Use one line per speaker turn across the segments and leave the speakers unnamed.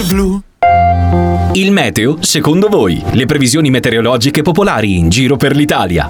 blu.
Il meteo, secondo voi, le previsioni meteorologiche popolari in giro per l'Italia.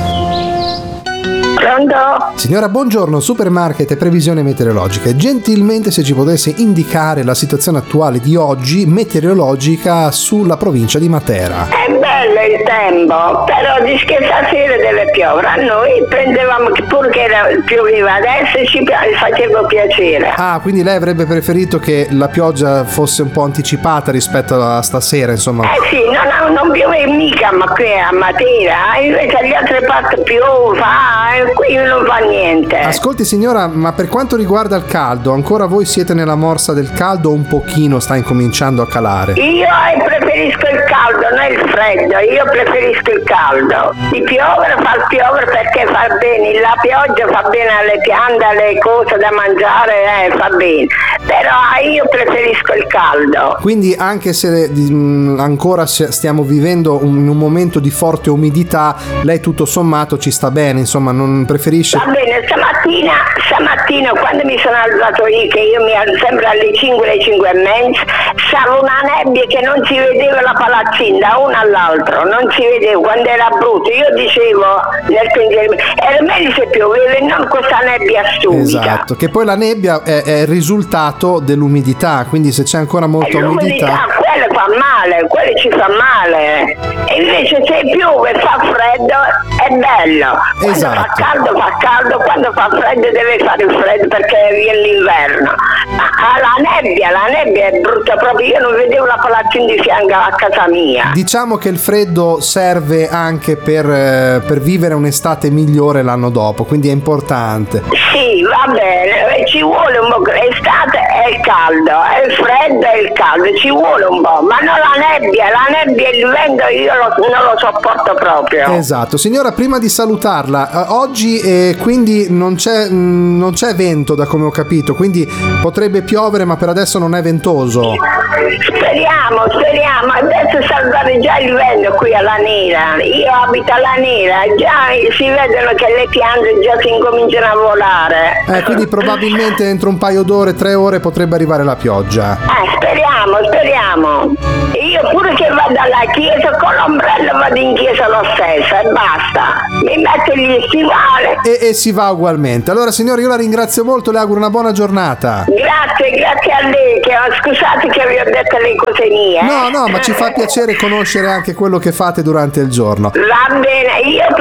Pronto?
Signora, buongiorno, Supermarket e previsioni meteorologiche. Gentilmente se ci potesse indicare la situazione attuale di oggi meteorologica sulla provincia di Matera.
È bello il tempo, però dice che stasera deve piovere. A noi prendevamo pur che pioveva adesso ci faceva piacere.
Ah, quindi lei avrebbe preferito che la pioggia fosse un po' anticipata rispetto a stasera, insomma.
Sì, non piove mica, ma qui a Matera, invece agli altri parti piove, qui non fa niente.
Ascolti signora, ma per quanto riguarda il caldo, ancora voi siete nella morsa del caldo o un pochino sta incominciando a calare?
Io preferisco il caldo, non il freddo, io preferisco il caldo. Di piovere fa piovere perché fa bene, la pioggia fa bene alle piante, alle cose da mangiare, fa bene. Però io preferisco il caldo.
Quindi anche se ancora stiamo vivendo in un momento di forte umidità, lei tutto sommato ci sta bene, insomma, non preferisce...
Va bene, stamattina quando mi sono alzato io, che io mi alzo sempre alle 5, alle 5 e mezza, stava una nebbia che non si vedeva la palazzina da uno all'altro, non si vedeva, quando era brutto. Io dicevo nel pensiero, era meglio se pioveva e non questa nebbia stupida.
Esatto, che poi la nebbia è il risultato dell'umidità, quindi se c'è ancora molta umidità...
Quello fa male, quello ci fa male. E invece se piove e fa freddo è bello. Quando
Esatto.
fa caldo, quando fa freddo deve fare il freddo perché viene l'inverno. Ma la nebbia è brutta proprio, io non vedevo la palazzina di fianco a casa mia.
Diciamo che il freddo serve anche per vivere un'estate migliore l'anno dopo, quindi è importante.
Sì, va bene, ci vuole un po', l'estate è il caldo, è il freddo e il caldo, ci vuole un po', ma non la nebbia e il vento io non lo sopporto proprio.
Esatto, signora, prima di salutarla, oggi quindi non c'è vento da come ho capito, quindi potrebbe piovere ma per adesso non è ventoso.
Speriamo, adesso salvare già il vento qui alla Nera, io abito alla Nera, già si vedono che le piante già si incominciano a volare.
Quindi probabilmente entro un paio d'ore, 3 ore potrebbe arrivare la pioggia.
Speriamo. Io pure che vado alla chiesa con l'ombrello vado in chiesa lo stesso e basta. Mi metto gli stivali.
E si va ugualmente. Allora signore, io la ringrazio molto, le auguro una buona giornata.
Grazie a lei, scusate che vi ho detto le cose mie.
No, ma ci fa piacere conoscere anche quello che fate durante il giorno.
Va bene, io